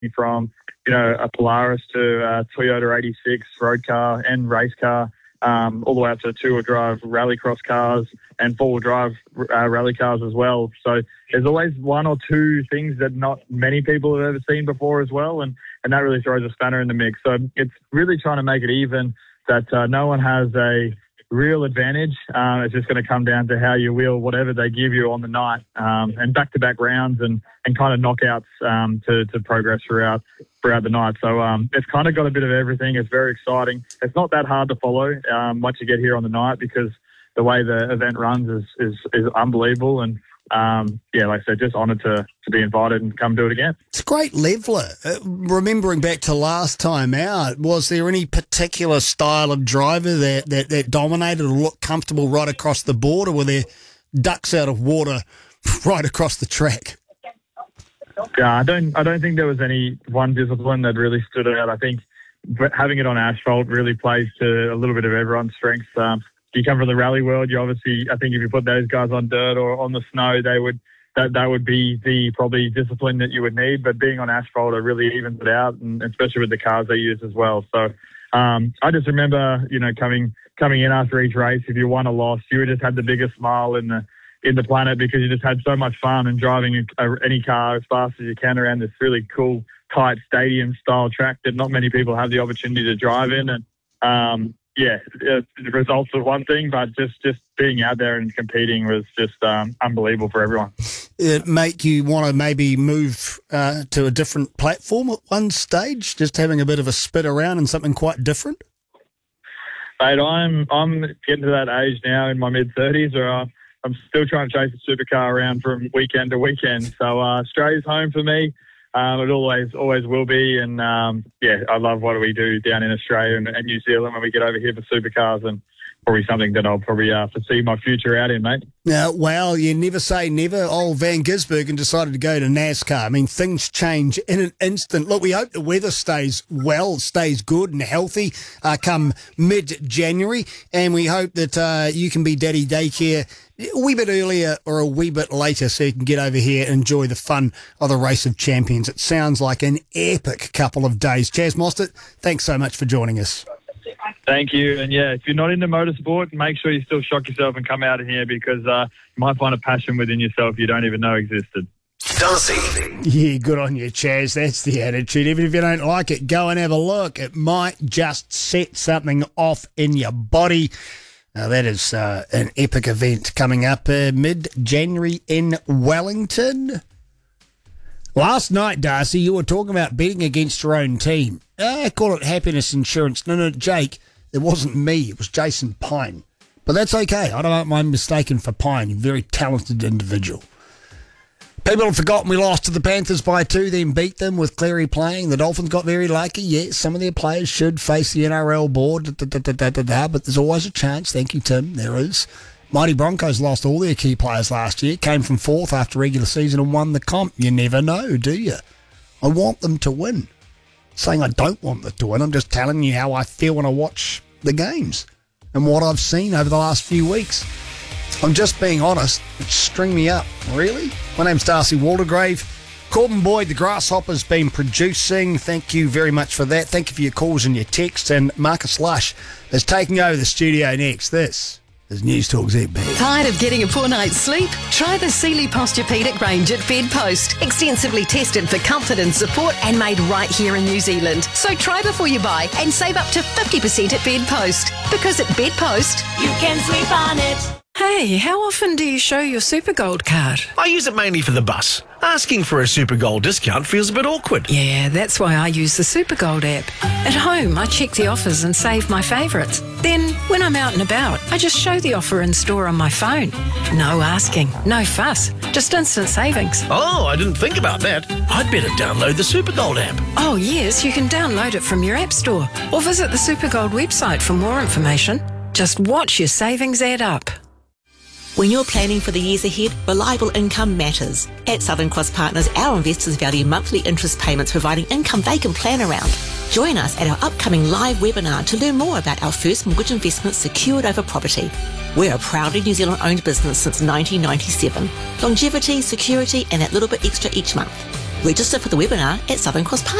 from, a Polaris to a Toyota 86 road car and race car, all the way up to two-wheel drive rallycross cars and four-wheel drive rally cars as well. So there's always one or two things that not many people have ever seen before as well, and that really throws a spanner in the mix. So it's really trying to make it even, that no one has a real advantage. It's just going to come down to how you wheel whatever they give you on the night, and back-to-back rounds and kind of knockouts to progress throughout the night. So it's kind of got a bit of everything. It's very exciting. It's not that hard to follow once you get here on the night, because the way the event runs is unbelievable. And like I said, just honoured to be invited and come do it again. It's a great leveller. Remembering back to last time out, was there any particular style of driver that dominated or looked comfortable right across the board, or were there ducks out of water right across the track? Yeah, I don't think there was any one discipline that really stood out. I think having it on asphalt really plays to a little bit of everyone's strengths. You come from the rally world, you obviously, I think if you put those guys on dirt or on the snow, that would be the probably discipline that you would need. But being on asphalt, it really evens it out, and especially with the cars they use as well. So I just remember, coming in after each race, if you won or lost, you would just have the biggest smile in the planet, because you just had so much fun and driving any car as fast as you can around this really cool, tight stadium-style track that not many people have the opportunity to drive in. And the results are one thing, but just being out there and competing was just unbelievable for everyone. It make you want to maybe move to a different platform at one stage, just having a bit of a spit around and something quite different? Mate, I'm getting to that age now in my mid-30s where I'm still trying to chase a supercar around from weekend to weekend. So Australia's home for me. It always will be. And, I love what we do down in Australia and New Zealand when we get over here for supercars, and probably something that I'll probably foresee my future out in, mate. Well, you never say never. Old Van Gisbergen decided to go to NASCAR. I mean, things change in an instant. Look, we hope the weather stays good and healthy come mid-January, and we hope that you can be daddy daycare a wee bit earlier or a wee bit later so you can get over here and enjoy the fun of the Race of Champions. It sounds like an epic couple of days. Chaz Mostert, thanks so much for joining us. Thank you. And if you're not into motorsport, make sure you still shock yourself and come out in here, because you might find a passion within yourself you don't even know existed. Darcy. Yeah, good on you, Chaz. That's the attitude. Even if you don't like it, go and have a look. It might just set something off in your body. Now, that is an epic event coming up mid-January in Wellington. Last night, Darcy, you were talking about betting against your own team. I call it happiness insurance. No, Jake, it wasn't me. It was Jason Pine. But that's okay. I don't mind mistaken for Pine. You're a very talented individual. People have forgotten we lost to the Panthers by 2, then beat them with Cleary playing. The Dolphins got very lucky. Yes, some of their players should face the NRL board, but there's always a chance. Thank you, Tim. There is. Mighty Broncos lost all their key players last year, came from 4th after regular season and won the comp. You never know, do you? I want them to win. Saying I don't want them to win, I'm just telling you how I feel when I watch the games and what I've seen over the last few weeks. I'm just being honest. String me up. Really? My name's Darcy Waldegrave. Corbin Boyd, the Grasshopper's been producing. Thank you very much for that. Thank you for your calls and your texts. And Marcus Lush is taking over the studio next. This is News Talk ZB. Tired of getting a poor night's sleep? Try the Sealy Posturepedic range at Bedpost. Extensively tested for comfort and support and made right here in New Zealand. So try before you buy and save up to 50% at Bedpost. Because at Bedpost, you can sleep on it. Hey, how often do you show your Supergold card? I use it mainly for the bus. Asking for a Supergold discount feels a bit awkward. Yeah, that's why I use the Supergold app. At home, I check the offers and save my favourites. Then, when I'm out and about, I just show the offer in store on my phone. No asking, no fuss, just instant savings. Oh, I didn't think about that. I'd better download the Supergold app. Oh yes, you can download it from your app store or visit the Supergold website for more information. Just watch your savings add up. When you're planning for the years ahead, reliable income matters. At Southern Cross Partners, our investors value monthly interest payments providing income they can plan around. Join us at our upcoming live webinar to learn more about our first mortgage investment secured over property. We're a proudly New Zealand-owned business since 1997. Longevity, security and that little bit extra each month. Register for the webinar at Southern Cross Partners.